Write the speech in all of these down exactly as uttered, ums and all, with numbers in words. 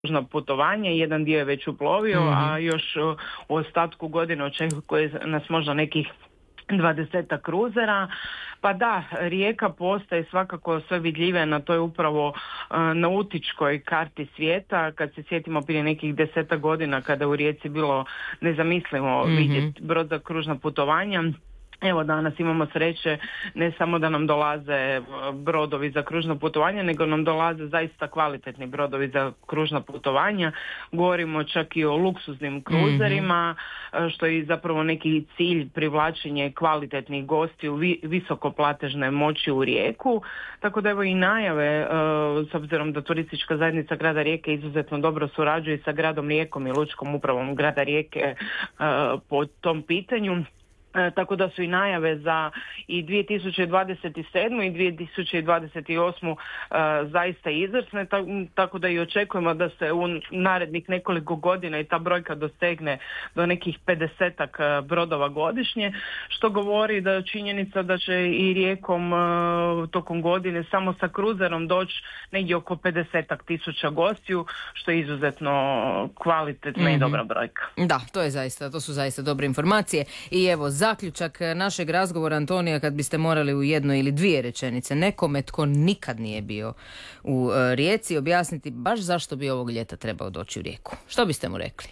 kružno putovanje, jedan dio je već uplovio, mm-hmm. a još u ostatku godine očekuje nas možda nekih dvadesetak kruzera. Pa da, Rijeka postaje svakako sve vidljivija na toj upravo uh, nautičkoj karti svijeta. Kad se sjetimo prije nekih desetak godina kada u Rijeci bilo nezamislivo mm-hmm. vidjeti brod za kružna putovanja, evo danas imamo sreće ne samo da nam dolaze brodovi za kružno putovanje, nego nam dolaze zaista kvalitetni brodovi za kružna putovanja. Govorimo čak i o luksuznim kruzerima, mm-hmm. što je zapravo neki cilj privlačenje kvalitetnih gostiju vi, visokoplatežne moći u Rijeku. Tako da evo i najave, s obzirom da turistička zajednica grada Rijeke izuzetno dobro surađuje sa gradom Rijekom i lučkom upravom grada Rijeke po tom pitanju. E, tako da su i najave za i dvije tisuće dvadeset sedmu i dvije tisuće dvadeset osmu e, zaista izvrsne, ta, tako da i očekujemo da se u narednih nekoliko godina i ta brojka dosegne do nekih pedesetak brodova godišnje, što govori da činjenica da će i Rijekom e, tokom godine samo sa kruzerom doći negdje oko pedesetak tisuća gostiju, što je izuzetno kvalitetna mm-hmm. i dobra brojka. Da, to je zaista, to su zaista dobre informacije. I evo, zaključak našeg razgovora, Antonija, kad biste morali u jednoj ili dvije rečenice nekome tko nikad nije bio u uh, Rijeci objasniti baš zašto bi ovog ljeta trebao doći u Rijeku. Što biste mu rekli?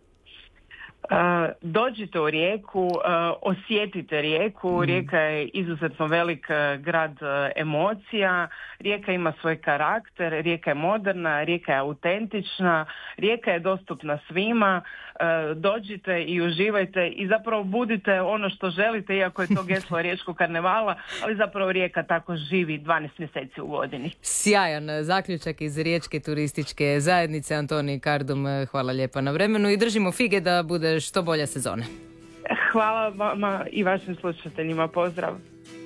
Uh, dođite u Rijeku, uh, osjetite Rijeku. Mm. Rijeka je izuzetno velik uh, grad uh, emocija. Rijeka ima svoj karakter, Rijeka je moderna, Rijeka je autentična, Rijeka je dostupna svima. Uh, dođite i uživajte i zapravo budite ono što želite, iako je to geslo Riječkog karnevala, ali zapravo Rijeka tako živi dvanaest mjeseci u godini. Sjajan zaključak iz Riječke turističke zajednice. Antoniji Kardum, hvala lijepa na vremenu i držimo fige da bude što bolja sezona. Hvala vama i vašim slušateljima, pozdrav.